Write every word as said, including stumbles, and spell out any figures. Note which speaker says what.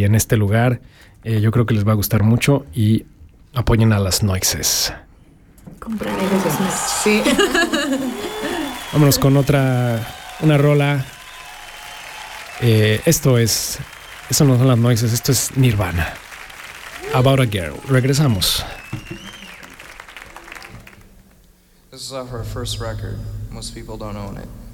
Speaker 1: en este lugar. Eh, yo creo que les va a gustar mucho y apoyen a las Noises.
Speaker 2: Compren ellos mismos.
Speaker 3: Sí.
Speaker 1: Vámonos con otra, una rola. Eh, esto es, eso no son las Noises, esto es Nirvana. About a Girl. Regresamos.
Speaker 4: This is off our first record. Most people don't own it.